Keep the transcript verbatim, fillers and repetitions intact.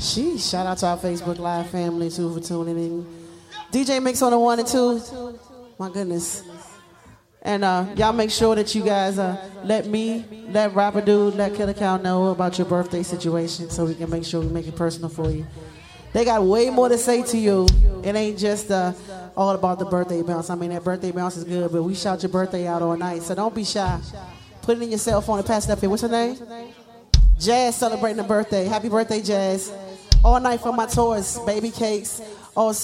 Sheesh, shout out to our Facebook Live family too for tuning in. D J Mix on the one and two. My goodness. And uh, y'all make sure that you guys uh, let me, let Rapper Dude, let Killer Cow know about your birthday situation so we can make sure we make it personal for you. They got way more to say to you. It ain't just uh, all about the birthday bounce. I mean, that birthday bounce is good, but we shout your birthday out all night, so don't be shy. Put it in your cell phone and pass it up here. What's her name? Jazz celebrating a birthday. Happy birthday, Jazz. All night for my tours, baby cakes. All